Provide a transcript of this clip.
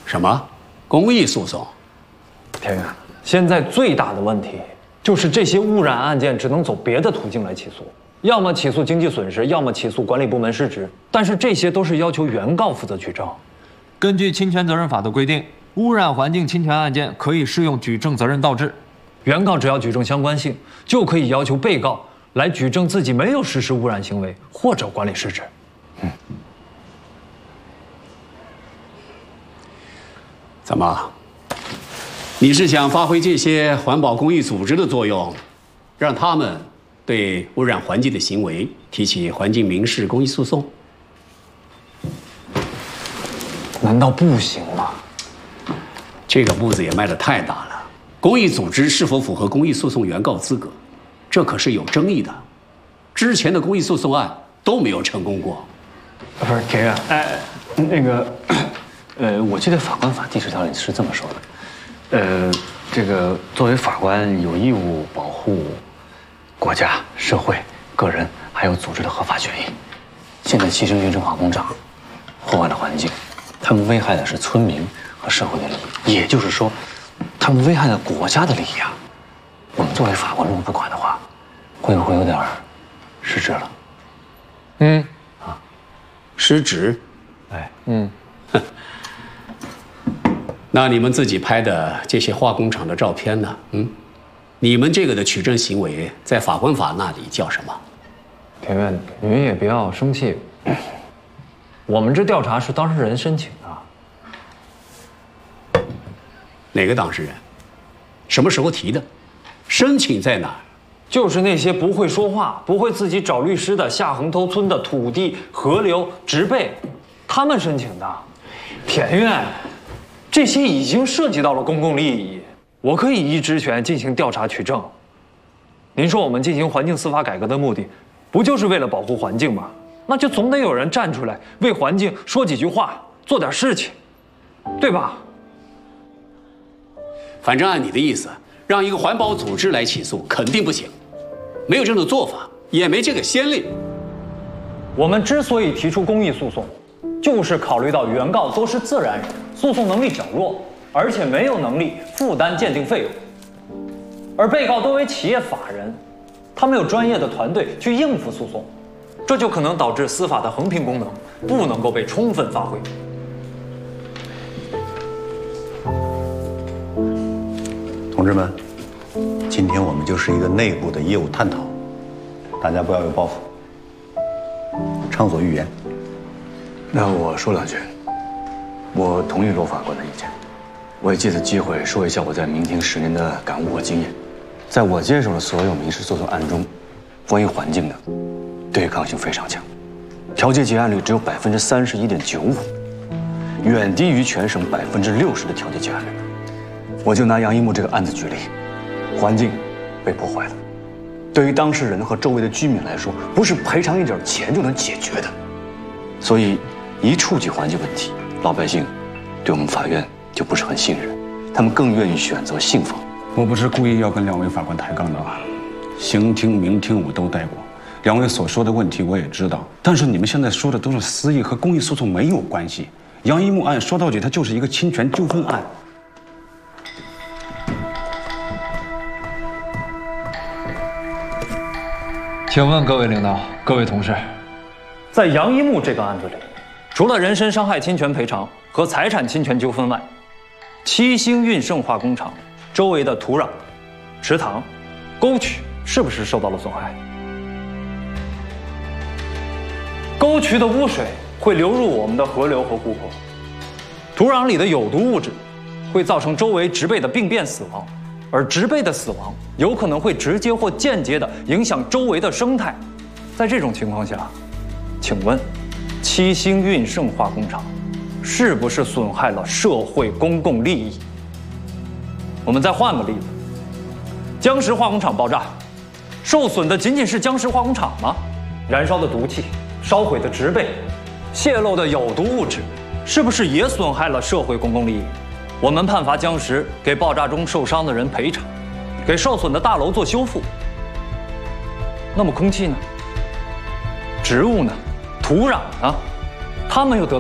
什么？公益诉讼？ 田园，现在最大的问题就是这些污染案件只能走别的途径来起诉，要么起诉经济损失，要么起诉管理部门失职。但是这些都是要求原告负责举证。 根据侵权责任法的规定，污染环境侵权案件可以适用举证责任倒置。 原告只要举证相关性，就可以要求被告来举证自己没有实施污染行为或者管理失职。 怎么？你是想发挥这些环保公益组织的作用，让他们对污染环境的行为提起环境民事公益诉讼？ 难道不行吗？ 这个步子也迈得太大了。公益组织是否符合公益诉讼原告资格，这可是有争议的。之前的公益诉讼案都没有成功过。 不是田园，那个，我记得法官法第10条里是这么说的，这个作为法官有义务保护国家、社会、个人还有组织的合法权益。现在七星运生化工厂破坏了环境，他们危害的是村民和社会的利益，也就是说，他们危害了国家的利益啊。我们作为法官如果不管的话，会不会有点失职了？ 失职？那你们自己拍的这些化工厂的照片呢？你们这个的取证行为，在法官法那里叫什么？ 田园，您也不要生气。我们这调查是当事人申请的。 哪个当事人？什么时候提的？申请在哪儿？ 就是那些不会说话、不会自己找律师的下横头村的土地、河流、植被，他们申请的。田园，这些已经涉及到了公共利益，我可以依职权进行调查取证。您说我们进行环境司法改革的目的，不就是为了保护环境吗？那就总得有人站出来为环境说几句话，做点事情，对吧？ 反正按你的意思，让一个环保组织来起诉肯定不行，没有这种做法，也没这个先例。 我们之所以提出公益诉讼，就是考虑到原告都是自然人，诉讼能力较弱，而且没有能力负担鉴定费用，而被告多为企业法人，他们有专业的团队去应付诉讼，这就可能导致司法的衡平功能不能够被充分发挥。 同志们，今天我们就是一个内部的业务探讨，大家不要有包袱，畅所欲言。 那我说2句，我同意罗法官的意见，我也借此机会说一下我在民庭10年的感悟和经验。在我接手的所有民事诉讼案中，关于环境的对抗性非常强，调解结案率只有31.95%，远低于全省60%的调解结案率。我就拿杨一木这个案子举例，环境被破坏了，对于当事人和周围的居民来说，不是赔偿一点钱就能解决的。所以，一触及环境问题，老百姓对我们法院就不是很信任，他们更愿意选择信访。 我不是故意要跟2位法官抬杠的啊，刑庭、民庭我都待过，2位所说的问题我也知道，但是你们现在说的都是私益，和公益诉讼没有关系。杨一木案说到底，它就是一个侵权纠纷案。 请问各位领导、各位同事，在杨一木这个案子里，除了人身伤害侵权赔偿和财产侵权纠纷外，七星运盛化工厂周围的土壤、池塘、沟渠是不是受到了损害？沟渠的污水会流入我们的河流和湖泊，土壤里的有毒物质会造成周围植被的病变死亡，而植被的死亡有可能会直接或间接地影响周围的生态。在这种情况下，请问七星运盛化工厂是不是损害了社会公共利益？我们再换个例子，江石化工厂爆炸，受损的仅仅是江石化工厂吗？燃烧的毒气、烧毁的植被、泄漏的有毒物质，是不是也损害了社会公共利益？我们判罚江石给爆炸中受伤的人赔偿，给受损的大楼做修复。那么空气呢？植物呢？土壤呢？他们又得